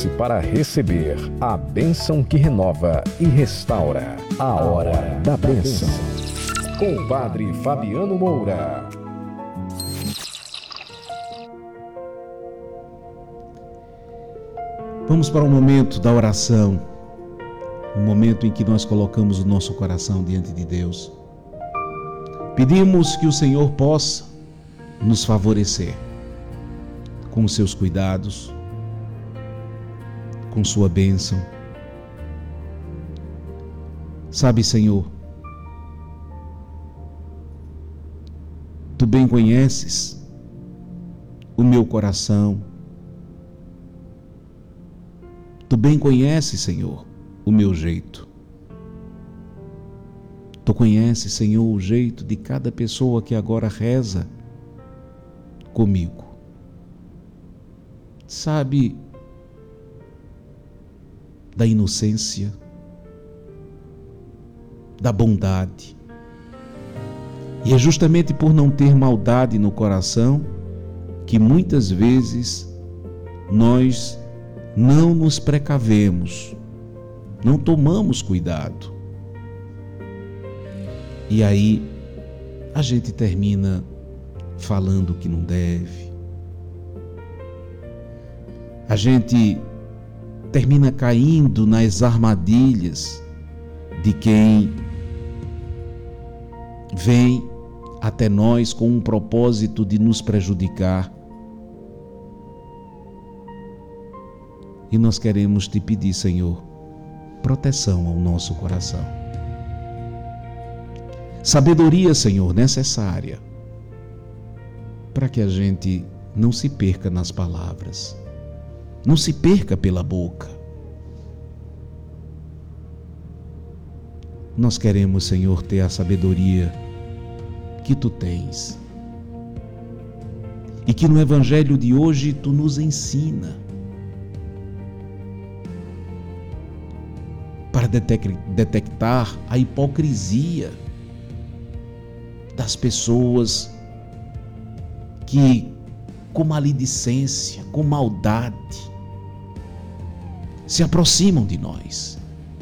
Prepare-se para receber a bênção que renova e restaura. A Hora da Bênção. Com o Padre Fabiano Moura. Vamos para o momento da oração. Um momento em que nós colocamos o nosso coração diante de Deus. Pedimos que o Senhor possa nos favorecer com os seus cuidados, com sua bênção. Sabe, Senhor, Tu bem conheces o meu coração. Tu bem conheces, Senhor, o meu jeito. Tu conheces, Senhor, o jeito de cada pessoa que agora reza comigo. Sabe da inocência, da bondade. E é justamente por não ter maldade no coração que muitas vezes nós não nos precavemos, não tomamos cuidado. E aí a gente termina falando o que não deve. A gente termina caindo nas armadilhas de quem vem até nós com um propósito de nos prejudicar. E nós queremos te pedir, Senhor, proteção ao nosso coração. Sabedoria, Senhor, necessária para que a gente não se perca nas palavras, não se perca pela boca. Nós queremos, Senhor, ter a sabedoria que Tu tens e que no Evangelho de hoje Tu nos ensina para detectar a hipocrisia das pessoas que, com maledicência, com maldade, se aproximam de nós.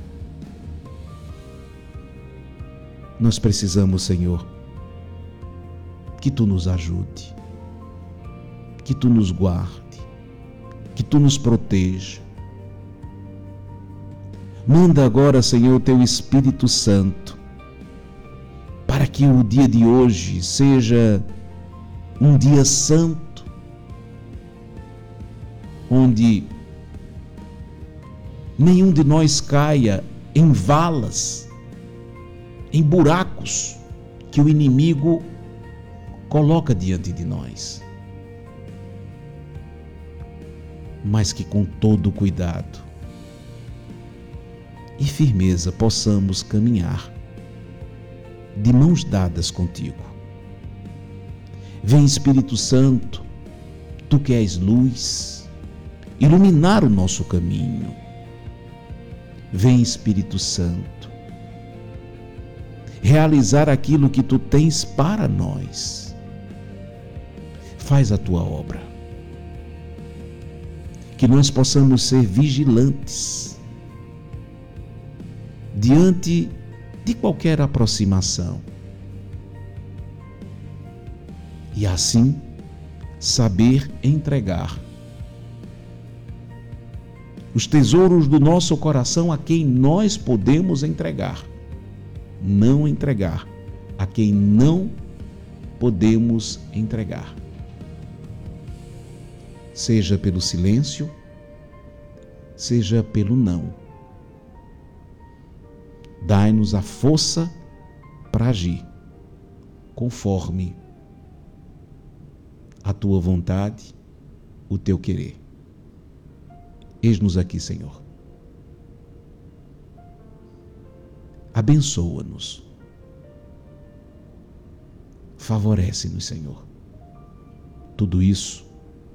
Nós precisamos, Senhor, que Tu nos ajude, que Tu nos guarde, que Tu nos proteja. Manda agora, Senhor, Teu Espírito Santo, para que o dia de hoje seja um dia santo, onde nenhum de nós caia em valas, em buracos que o inimigo coloca diante de nós, mas que com todo cuidado e firmeza possamos caminhar de mãos dadas contigo. Vem, Espírito Santo, Tu que és luz, iluminar o nosso caminho. Vem, Espírito Santo, realizar aquilo que Tu tens para nós. Faz a Tua obra. Que nós possamos ser vigilantes diante de qualquer aproximação. E assim saber entregar os tesouros do nosso coração a quem nós podemos entregar. Não entregar a quem não podemos entregar. Seja pelo silêncio, seja pelo não. Dai-nos a força para agir conforme a Tua vontade, o Teu querer. Eis-nos aqui, Senhor. Abençoa-nos. Favorece-nos, Senhor. Tudo isso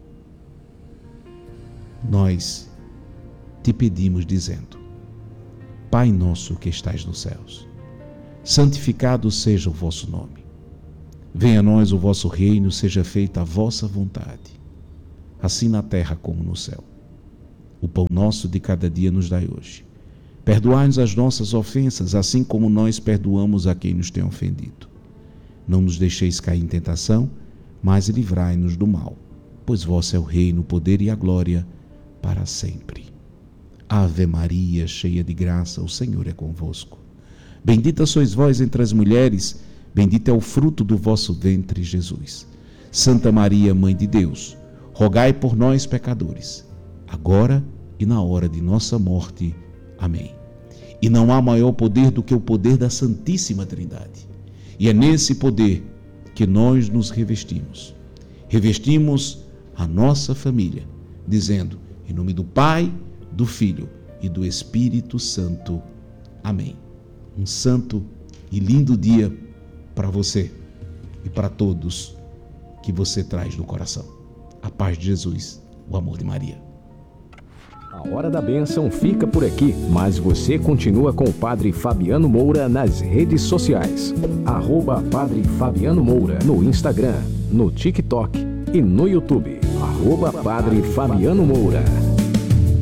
nós Te pedimos dizendo: Pai nosso que estais nos céus, santificado seja o vosso nome. Venha a nós o vosso reino, seja feita a vossa vontade, assim na terra como no céu. O pão nosso de cada dia nos dai hoje. Perdoai-nos as nossas ofensas, assim como nós perdoamos a quem nos tem ofendido. Não nos deixeis cair em tentação, mas livrai-nos do mal. Pois vosso é o reino, o poder e a glória para sempre. Ave Maria, cheia de graça, o Senhor é convosco. Bendita sois vós entre as mulheres, bendito é o fruto do vosso ventre, Jesus. Santa Maria, Mãe de Deus, rogai por nós, pecadores, agora e na hora de nossa morte. Amém. E não há maior poder do que o poder da Santíssima Trindade. E é nesse poder que nós nos revestimos. Revestimos a nossa família, dizendo, em nome do Pai, do Filho e do Espírito Santo. Amém. Um santo e lindo dia para você e para todos que você traz no coração. A paz de Jesus, o amor de Maria. A Hora da Bênção fica por aqui, mas você continua com o Padre Fabiano Moura nas redes sociais. @Padre Fabiano Moura no Instagram, no TikTok e no YouTube. @Padre Fabiano Moura.